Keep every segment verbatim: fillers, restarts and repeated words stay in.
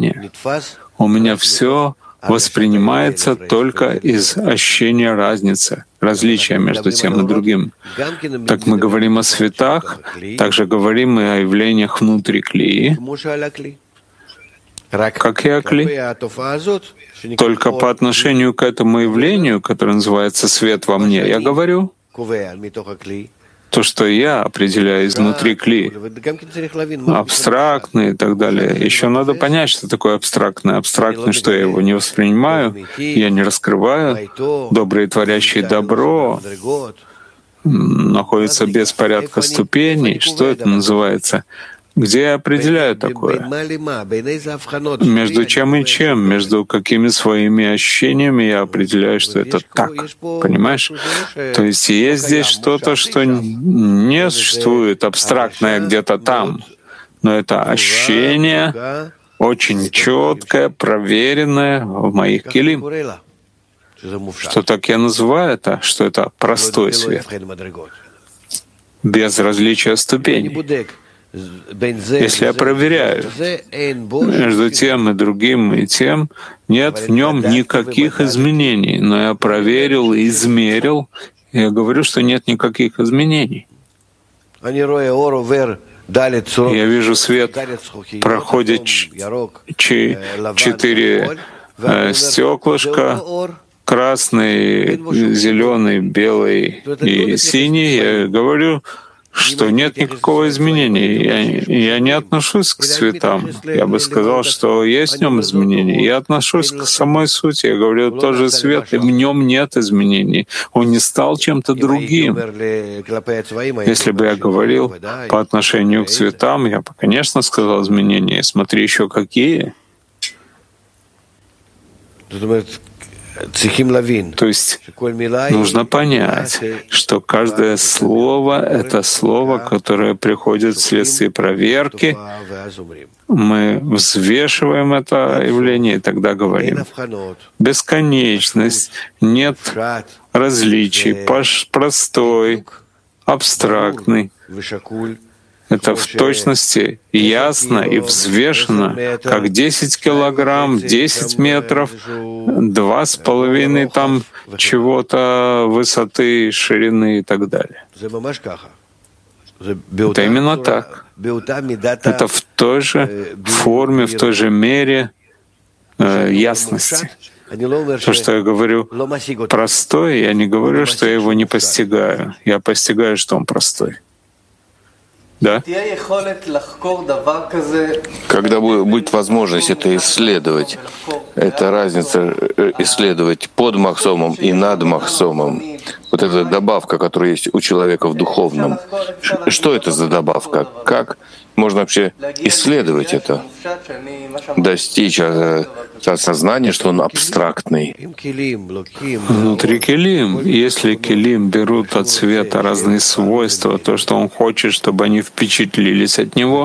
явление. У меня все воспринимается только из ощущения разницы, различия между тем и другим. Так мы говорим о светах, также говорим и о явлениях внутри клеи, как и о клее. Только по отношению к этому явлению, которое называется «свет во мне», я говорю то, что я определяю изнутри кли, абстрактный и так далее. Еще надо понять, что такое абстрактное. Абстрактное, что я его не воспринимаю, я не раскрываю. Доброе, творящее добро находится без порядка ступеней. Что это называется? Где я определяю такое? Между чем и чем, между какими своими ощущениями я определяю, что это так. Понимаешь? То есть есть здесь что-то, что не существует, абстрактное где-то там, но это ощущение очень четкое, проверенное в моих келим. Что так я называю это? Что это простой свет, без различия ступеней. Если я проверяю между тем и другим и тем, нет в нем никаких изменений. Но я проверил и измерил, и я говорю, что нет никаких изменений. Я вижу, свет проходит четыре э, стеклышка, красный, зеленый, белый и синий. Я говорю, что нет никакого изменения. Я, я не отношусь к цветам. Я бы сказал, что есть в нем изменения. Я отношусь к самой сути. Я говорю, тот же свет, и в нем нет изменений. Он не стал чем-то другим. Если бы я говорил по отношению к цветам, я бы, конечно, сказал изменения. Смотри еще какие. То есть нужно понять, что каждое слово — это слово, которое приходит вследствие проверки. Мы взвешиваем это явление и тогда говорим. Бесконечность, нет различий, простой, абстрактный. Это в точности ясно и взвешено, как десять килограмм, десять метров, два с половиной там чего-то высоты, ширины и так далее. Это именно так. Это в той же форме, в той же мере э, ясности. То, что я говорю простой, я не говорю, что я его не постигаю. Я постигаю, что он простой. Да? Когда будет возможность это исследовать, это разница исследовать под Махсомом и над Махсомом, вот эта добавка, которая есть у человека в духовном, что это за добавка? Как можно вообще исследовать это, достичь осознания, что он абстрактный? Внутри келим, если келим берут от света разные свойства, то, что он хочет, чтобы они впечатлились от него,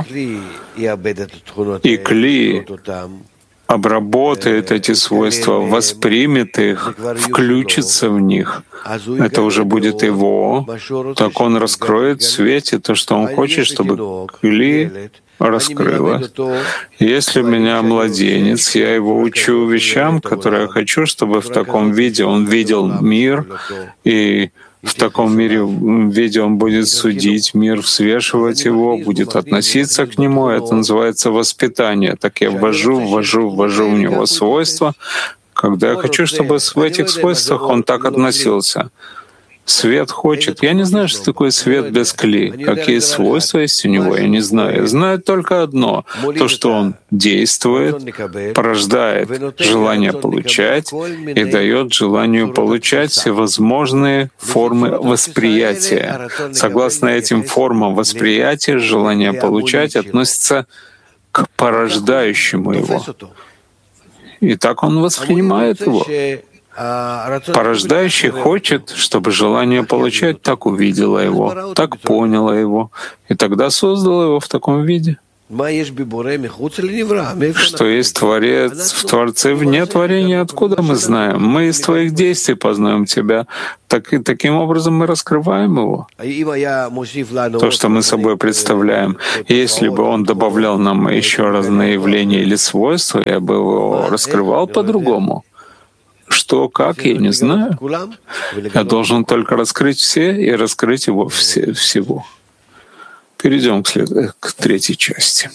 и кли обработает эти свойства, воспримет их, включится в них, это уже будет его, так он раскроет в свете то, что он хочет, чтобы кли раскрыло. Если у меня младенец, я его учу вещам, которые я хочу, чтобы в таком виде он видел мир, и в таком мире, виде он будет судить мир, взвешивать его, будет относиться к нему. Это называется воспитание. Так я ввожу, ввожу, ввожу в него свойства, когда я хочу, чтобы в этих свойствах он так относился. Свет хочет. Я не знаю, что такое свет без кли. Какие свойства есть у него, я не знаю. Я знаю только одно. То, что он действует, порождает желание получать и дает желанию получать всевозможные формы восприятия. Согласно этим формам восприятия, желание получать относится к порождающему его. И так он воспринимает его. Порождающий хочет, чтобы желание получать так увидело его, так поняло его, и тогда создало его в таком виде. Что есть Творец в Творце вне творения, откуда мы знаем? Мы из Твоих действий познаем Тебя. Так, и таким образом мы раскрываем Его. То, что мы собой представляем. Если бы Он добавлял нам еще разные явления или свойства, я бы его раскрывал по-другому. Что, как, я не знаю. Я должен только раскрыть все и раскрыть Его все, всего. Перейдем к, след... к третьей части.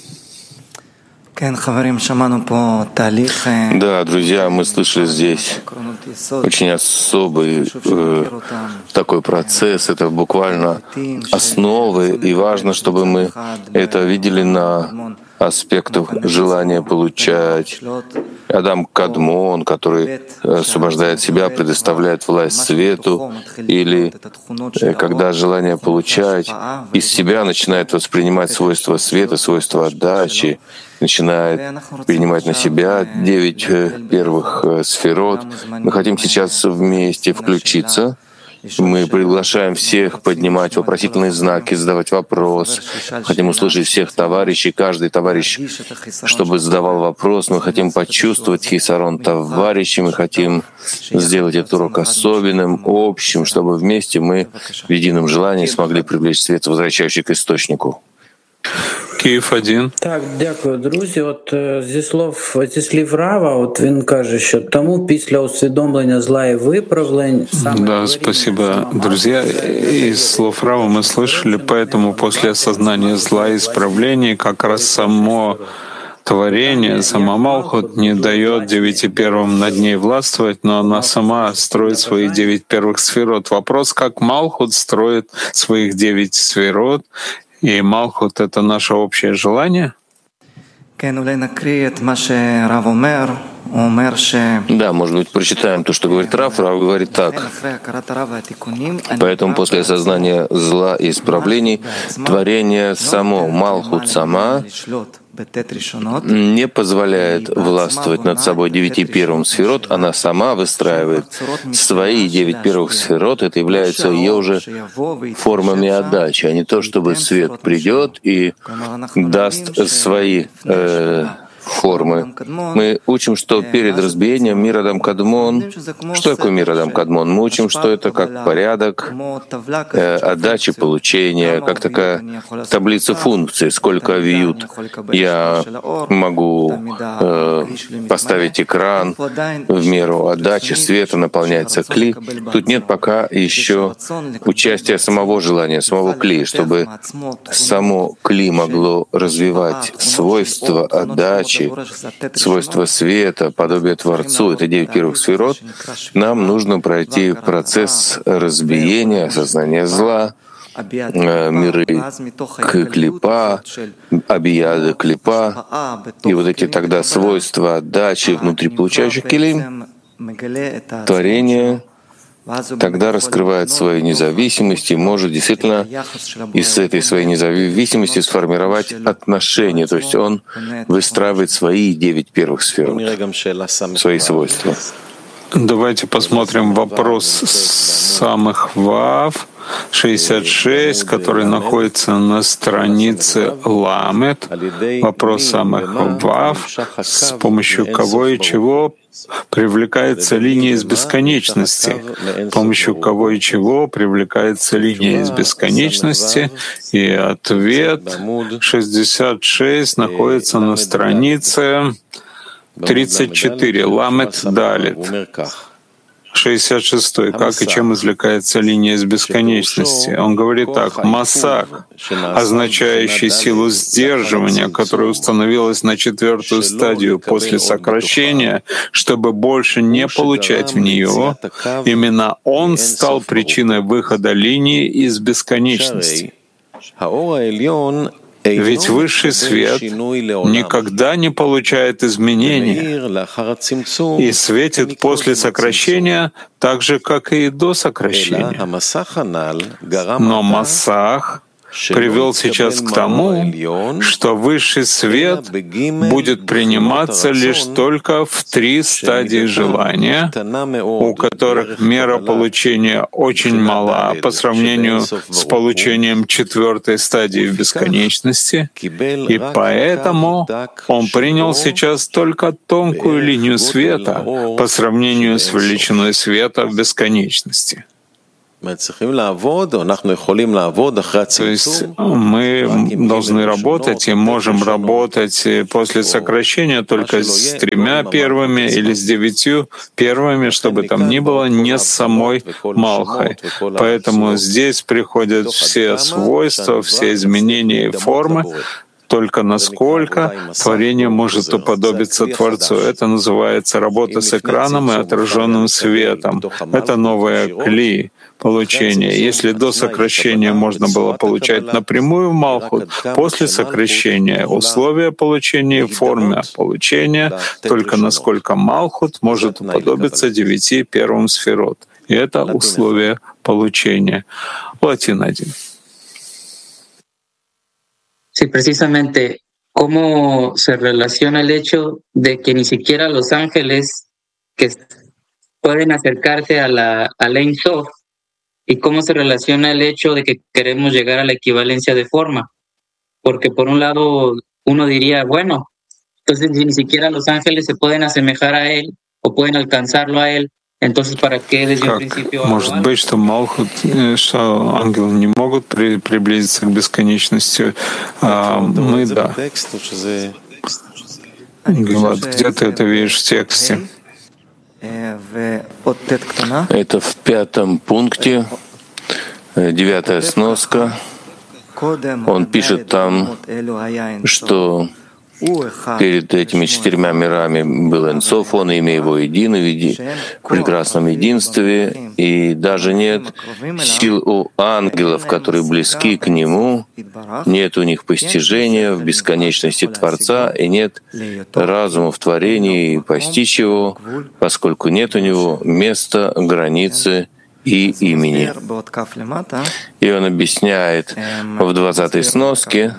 Да, друзья, мы слышали здесь очень особый э, такой процесс. Это буквально основы, и важно, чтобы мы это видели на аспектах желания получать. Адам Кадмон, который освобождает себя, предоставляет власть свету, или когда желание получать из себя начинает воспринимать свойства света, свойства отдачи, начинает принимать на себя девять первых сферот. Мы хотим сейчас вместе включиться. Мы приглашаем всех поднимать вопросительные знаки, задавать вопрос. Хотим услышать всех товарищей, каждый товарищ, чтобы задавал вопрос. Мы хотим почувствовать хисарон товарищей, мы хотим сделать этот урок особенным, общим, чтобы вместе мы в едином желании смогли привлечь свет, возвращающий к источнику. Київ один. Так, дякую, друзі. От зі слов зі слів Рава, от він каже, що тому після усвідомлення зла і виправлень саме... Да, спасибо, друзья. Из слов Рава мы слышали, поэтому после осознания зла и исправлений как раз само творение, сама Малхут не дает девяти первым над ней властвовать, но она сама строит свои девять первых сферот. Вопрос, как Малхут строит своих девять сферот, и Малхут — это наше общее желание? Да, может быть, прочитаем то, что говорит Рав. Рав говорит так. Поэтому после осознания зла и исправлений творение само, Малхут сама, не позволяет властвовать над собой девяти первым сферот, она сама выстраивает свои девять первых сферот, это является ее уже формами отдачи, а не то, чтобы свет придет и даст свои э, формы. Мы учим, что перед разбиением мир Адам Кадмон, что такое мир Адам Кадмон? Мы учим, что это как порядок э, отдачи, получения, как такая таблица функций, сколько вьют я могу э, поставить экран в меру отдачи света, наполняется кли. Тут нет пока еще участия самого желания, самого кли, чтобы само кли могло развивать свойства отдачи, свойства света, подобие Творцу, это девять первых сферот, нам нужно пройти процесс разбиения, осознания зла, миры клипа, абияда клипа, и вот эти тогда свойства отдачи внутри получающих келим, творение тогда раскрывает свою независимость и может действительно из этой своей независимости сформировать отношения. То есть он выстраивает свои девять первых сфер, свои свойства. Давайте посмотрим вопрос самых Вав шестьдесят шесть, который находится на странице Ламет. Вопрос самых Вав, с помощью кого и чего привлекается линия из бесконечности, с помощью кого и чего привлекается линия из бесконечности, и ответ шестьдесят шесть находится на странице тридцать четыре, Ламет Далит. шестьдесят шестой. Как и чем извлекается линия из бесконечности? Он говорит так. Масах, означающий силу сдерживания, которая установилась на четвертую стадию после сокращения, чтобы больше не получать в нее, именно он стал причиной выхода линии из бесконечности. Ведь высший свет никогда не получает изменения и светит после сокращения так же, как и до сокращения. Но Масах привел сейчас к тому, что высший свет будет приниматься лишь только в три стадии желания, у которых мера получения очень мала по сравнению с получением четвертой стадии в бесконечности, и поэтому он принял сейчас только тонкую линию света по сравнению с величиной света в бесконечности. То есть мы должны работать и можем работать после сокращения только с тремя первыми или с девятью первыми, чтобы там ни было, не с самой Малхой. Поэтому здесь приходят все свойства, все изменения и формы, только насколько творение может уподобиться Творцу. Это называется работа с экраном и отраженным светом. Это новая кли получения. Если до сокращения можно было получать напрямую в Малхут, после сокращения условия получения в форме получения, только насколько Малхут может уподобиться девяти первым сферот. И это условие получения. Латин один. Sí, precisamente, ¿cómo se relaciona el hecho de que ni siquiera los ángeles que pueden acercarse a la al Ein Sof, y cómo se relaciona el hecho de que queremos llegar a la equivalencia de forma? Porque por un lado uno diría, bueno, entonces si ni siquiera los ángeles se pueden asemejar a él o pueden alcanzarlo a él, entonces ¿para qué desde un principio? Может быть, что Малхут, что ангелы не могут при, приблизиться к бесконечности, а мы да. Гилад, где ты это видишь в тексте? Это в пятом пункте, девятая сноска. Он пишет там, что перед этими четырьмя мирами был Эйн Соф, он, имя его единый, в прекрасном единстве, и даже нет сил у ангелов, которые близки к нему, нет у них постижения в бесконечности Творца, и нет разума в творении постичь его, поскольку нет у него места, границы и имени. И он объясняет в двадцатой сноске,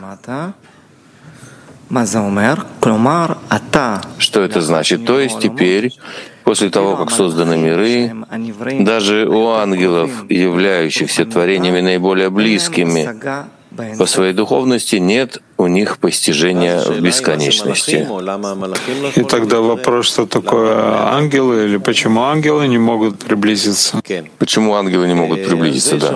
что это значит? То есть теперь, после того, как созданы миры, даже у ангелов, являющихся творениями наиболее близкими по своей духовности, нет у них постижения в бесконечности. И тогда вопрос, что такое ангелы, или почему ангелы не могут приблизиться? Почему ангелы не могут приблизиться, да?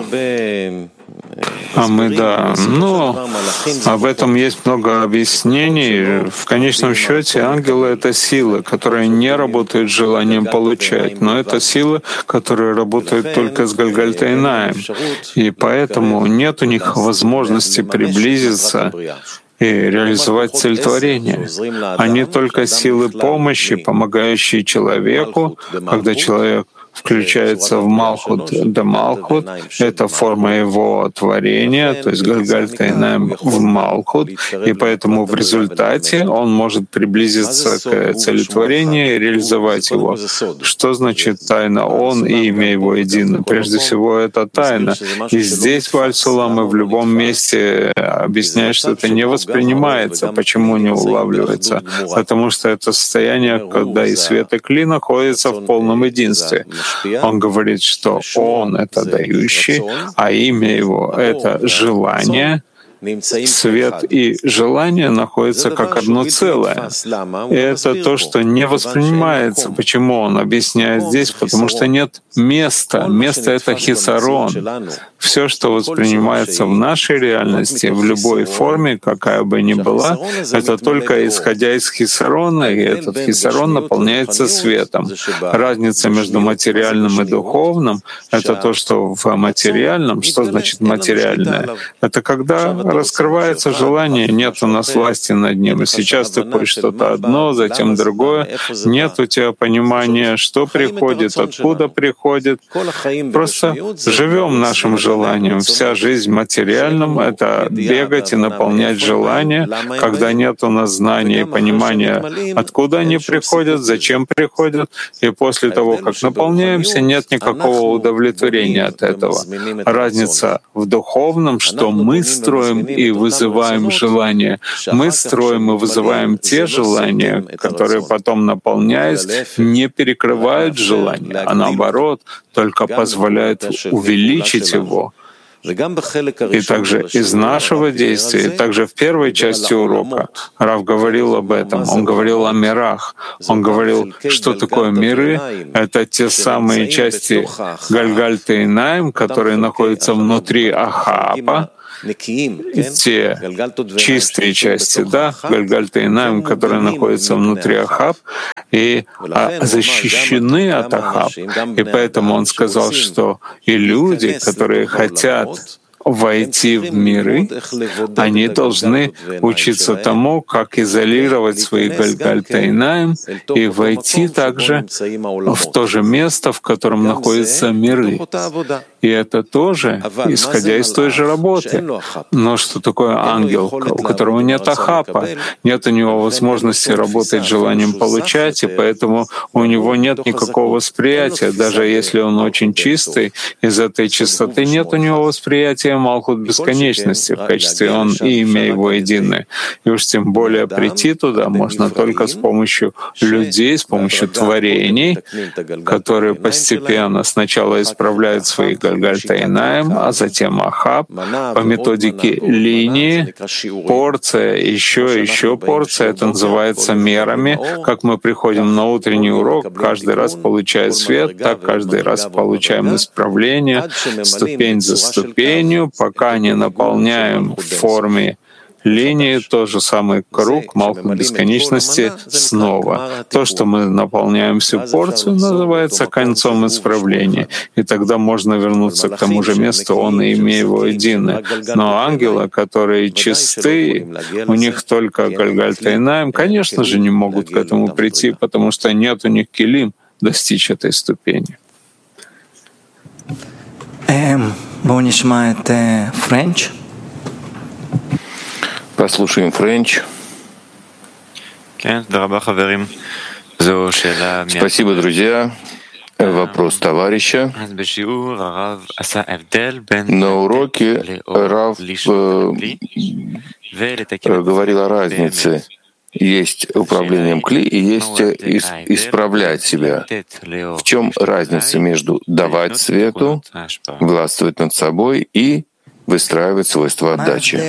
А мы, да. Но об этом есть много объяснений. В конечном счете ангелы — это силы, которые не работают с желанием получать, но это силы, которые работают только с Гальгальта-Инаем. И поэтому нет у них возможности приблизиться и реализовать цель творения. Они только силы помощи, помогающие человеку, когда человек включается в Малхут да Малхут, это форма его творения, то есть Гальгальта-Инаем в Малхут, и поэтому в результате он может приблизиться к цели творения и реализовать его. Что значит тайна Он и имя его едино? Прежде всего, это тайна. И здесь в Аль-Сулам и в любом месте объясняет, что это не воспринимается. Почему не улавливается? Потому что это состояние, когда и свет, и кли находятся в полном единстве. Он говорит, что Он — это дающий, а имя Его — это желание. Свет и желание находятся как одно целое. И это то, что не воспринимается. Почему он объясняет здесь? Потому что нет места. Место — это хисарон. Все, что воспринимается в нашей реальности, в любой форме, какая бы ни была, это только исходя из хисарона, и этот хисарон наполняется светом. Разница между материальным и духовным — это то, что в материальном, что значит материальное? Это когда раскрывается желание, нет у нас власти над ним. Сейчас ты хочешь что-то одно, затем другое. Нет у тебя понимания, что приходит, откуда приходит. Просто живем нашим желанием. Вся жизнь материальным — это бегать и наполнять желания, когда нет у нас знания и понимания, откуда они приходят, зачем приходят. И после того, как наполняемся, нет никакого удовлетворения от этого. Разница в духовном, что мы строим и вызываем желания. Мы строим и вызываем те желания, которые потом, наполняясь, не перекрывают желания, а наоборот, только позволяют увеличить его. И также из нашего действия, и также в первой части урока Рав говорил об этом. Он говорил о мирах. Он говорил, что такое миры. Это те самые части Гальгальта и Наим, которые находятся внутри Ахапа, те чистые части, да, Гальгальта и Наим, которые находятся внутри Ахап и защищены от Ахап. И поэтому он сказал, что и люди, которые хотят войти в миры, они должны учиться тому, как изолировать свои Гальгальта и Наим и войти также в то же место, в котором находятся миры. И это тоже, исходя из той же работы. Но что такое ангел, у которого нет Ахапа, нет у него возможности работать желанием получать, и поэтому у него нет никакого восприятия. Даже если он очень чистый, из этой чистоты нет у него восприятия Малхут бесконечности в качестве он и имя его единое. И уж тем более прийти туда можно только с помощью людей, с помощью творений, которые постепенно сначала исправляют свои Гальгальта и Наим, а затем Ахап по методике линии, порция, еще еще порция. Это называется мерами. Как мы приходим на утренний урок, каждый раз получая свет, так каждый раз получаем исправление, ступень за ступенью, пока не наполняем в форме линии тот же самый круг Малхут бесконечности снова. То, что мы наполняем всю порцию, называется концом исправления. И тогда можно вернуться к тому же месту, он и имея его единое. Но ангелы, которые чисты, у них только Гальгальта и Наим, конечно же, не могут к этому прийти, потому что нет у них килим достичь этой ступени. Френч. Послушаем Френч. Спасибо, друзья. Вопрос товарища. На уроке Рав э, говорил о разнице. Есть управлением кли и есть исправлять себя. В чем разница между давать свету, властвовать над собой и выстраивать свойства отдачи?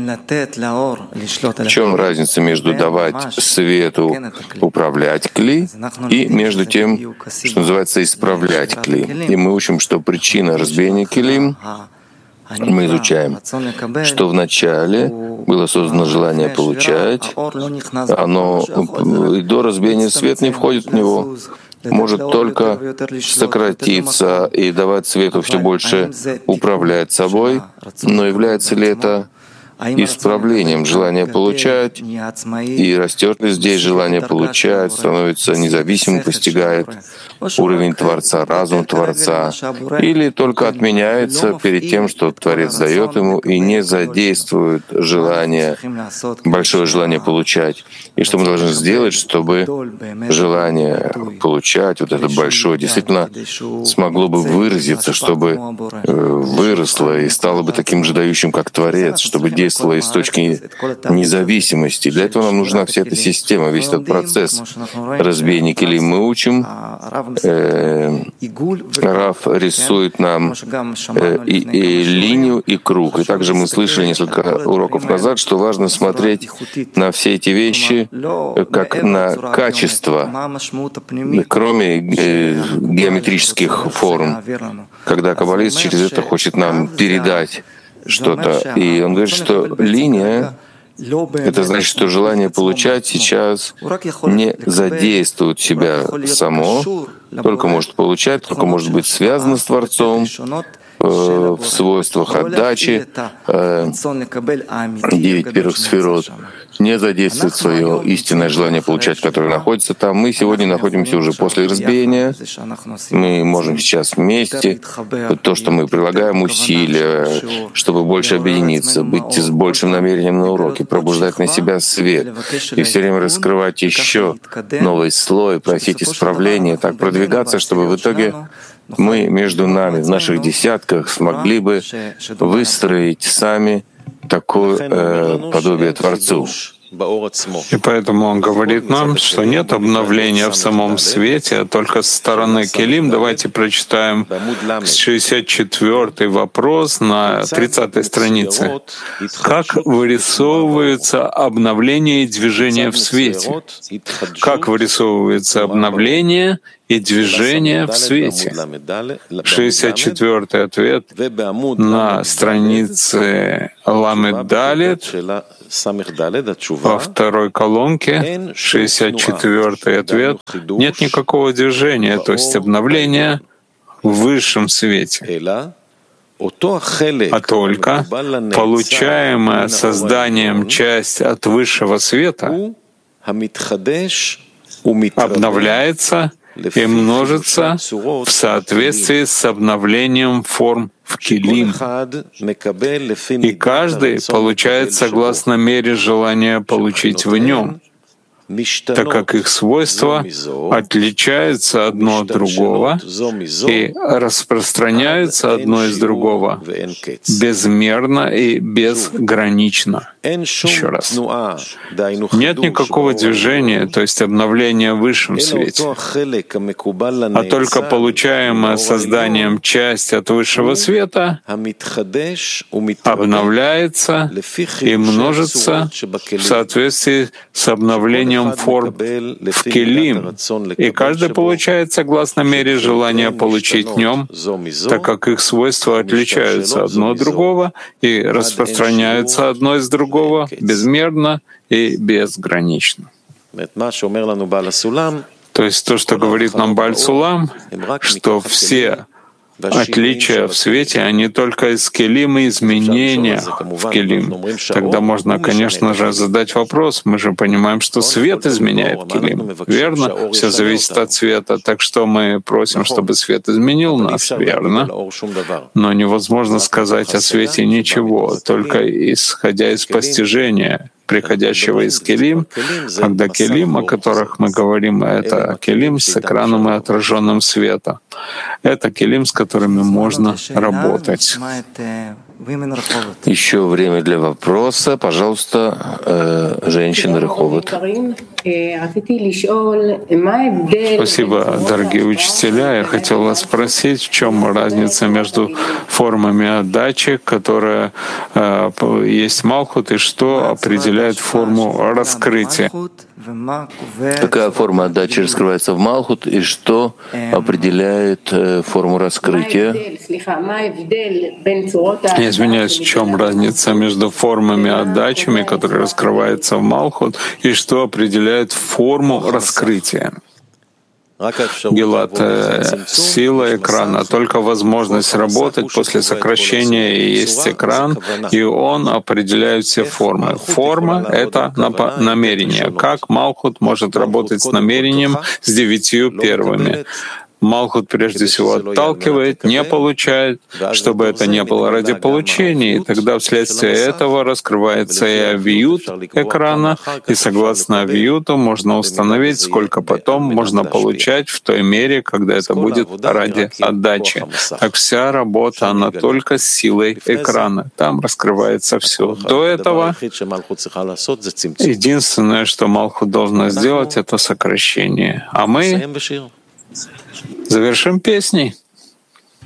В чем разница между давать свету, управлять кли, и между тем, что называется исправлять кли? И мы учим, что причина разбиения килим, мы изучаем, что вначале было создано желание получать, оно и до разбиения свет не входит в него, может только сократиться и давать свету все больше управлять собой, но является ли это исправлением желания получать, и растет ли здесь желание получать, становится независимым, постигает уровень Творца, разум Творца, или только отменяется перед тем, что Творец дает ему, и не задействует желание, большое желание получать. И что мы должны сделать, чтобы желание получать, вот это большое, действительно смогло бы выразиться, чтобы выросло и стало бы таким же дающим, как Творец, чтобы действовало из точки независимости. Для этого нам нужна вся эта система, весь этот процесс разбиения килим. Мы учим, э, Рав рисует нам э, и, и линию, и круг. И также мы слышали несколько уроков назад, что важно смотреть на все эти вещи как на качество, кроме э, геометрических форм. Когда каббалист через это хочет нам передать что-то. И он говорит, что линия — это значит, что желание получать сейчас не задействует себя само, только может получать, только может быть связано с Творцом, в свойствах отдачи, девять первых сферот, не задействует свое истинное желание получать, которое находится там. Мы сегодня находимся уже после разбиения. Мы можем сейчас вместе, то, что мы прилагаем усилия, чтобы больше объединиться, быть с большим намерением на уроке, пробуждать на себя свет и все время раскрывать еще новый слой, просить исправления, так продвигаться, чтобы в итоге мы между нами, в наших десятках, смогли бы выстроить сами такое э, подобие Творцу. И поэтому он говорит нам, что нет обновления в самом свете, а только с стороны Келим. Давайте прочитаем шестьдесят четвёртый вопрос на тридцатой странице. Как вырисовывается обновление и движение в свете? Как вырисовывается обновление и движение в свете? шестьдесят четвёртый ответ на странице Ламед Далет, во второй колонке, шестьдесят четвёртый ответ. Нет никакого движения, то есть обновления в высшем свете, а только получаемая созданием часть от высшего света обновляется и множится в соответствии с обновлением форм в Келим. И каждый получает согласно мере желания получить в нем, так как их свойства отличаются одно от другого и распространяются одно из другого безмерно и безгранично. Еще раз. Нет никакого движения, то есть обновления в высшем свете, а только получаемая созданием часть от высшего света обновляется и множится в соответствии с обновлением форм в Келим, и каждый получает согласно мере желания получить в нем, так как их свойства отличаются одно от другого и распространяются одно из другого безмерно и безгранично. То есть то, что говорит нам Бааль Сулам, что все отличия в свете, они только из Келим и изменения в Келим. Тогда можно, конечно же, задать вопрос. Мы же понимаем, что свет изменяет Келим. Верно? Все зависит от света. Так что мы просим, чтобы свет изменил нас. Верно? Но невозможно сказать о свете ничего, только исходя из постижения, приходящего из Келим, когда Келим, о которых мы говорим, это Келим с экраном и отраженным света. Это Келим, с которыми можно работать. Еще время для вопроса. Пожалуйста, э, женщина Реховод. Спасибо, дорогие учителя. Я хотел вас спросить, в чем разница между формами отдачи, которая э, есть Малхут, и что определяет форму раскрытия? Какая форма отдачи раскрывается в Малхут, и что определяет э, форму раскрытия? Я извиняюсь, в чем разница между формами отдачами, которые раскрываются в Малхут, и что определяет форму раскрытия? Гилат, сила экрана, только возможность работать после сокращения и есть экран, и он определяет все формы. Форма — это намерение. Как Малхут может работать с намерением с девятью первыми? Малхут прежде всего отталкивает, не получает, чтобы это не было ради получения, и тогда вследствие этого раскрывается и авиют экрана, и согласно авиюту можно установить, сколько потом можно получать в той мере, когда это будет ради отдачи. Так вся работа, она только с силой экрана. Там раскрывается все. До этого единственное, что Малхут должна сделать, это сокращение. А мы завершим песней.